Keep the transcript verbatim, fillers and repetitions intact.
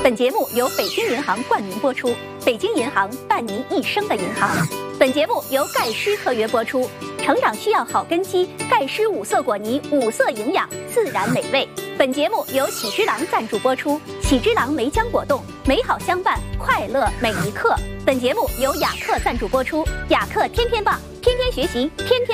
本节目由北京银行冠名播出，北京银行伴您一生的银行。本节目由钙狮特约播出，成长需要好根基，钙狮五色果泥，五色营养，自然美味。本节目由喜之郎赞助播出，喜之郎梅浆果冻，美好相伴，快乐每一刻。本节目由雅克赞助播出，雅克天天棒，天天学习，天天。